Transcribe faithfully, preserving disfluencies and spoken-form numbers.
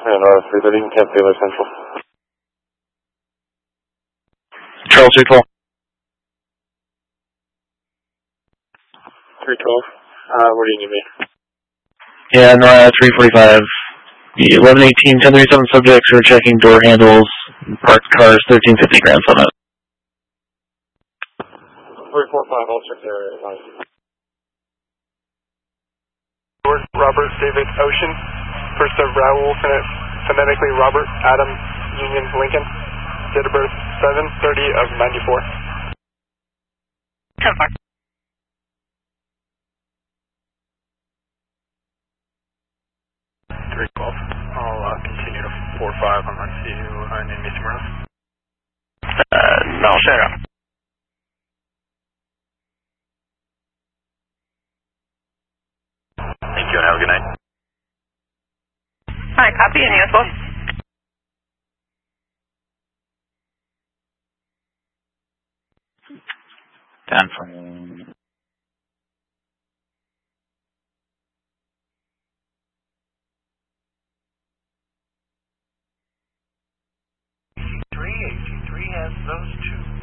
And R three thirty, Camp Taylor Central. Charles three twelve. three twelve, uh, where do you need me? Yeah, no, uh, three forty-five. eleven eighteen, ten thirty-seven subjects are checking door handles, parked cars, thirteen fifty grams on it. three forty-five, I'll check their advice. Robert David Ocean, first of Raoul, phonetically Robert Adam Union Lincoln, date of birth seven thirty of ninety-four. ten five. three twelve. I'll uh, continue to four five unless you uh, need me somewhere else. Uh, no, Sarah. Thank you and have a good night. Alright, copy and U S both. ten from... G three, G three has those two.